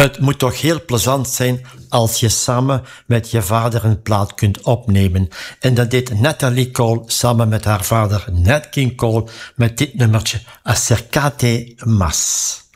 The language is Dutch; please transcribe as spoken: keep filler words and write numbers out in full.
Het moet toch heel plezant zijn als je samen met je vader een plaat kunt opnemen. En dat deed Natalie Cole samen met haar vader Nat King Cole met dit nummertje Acercate Más.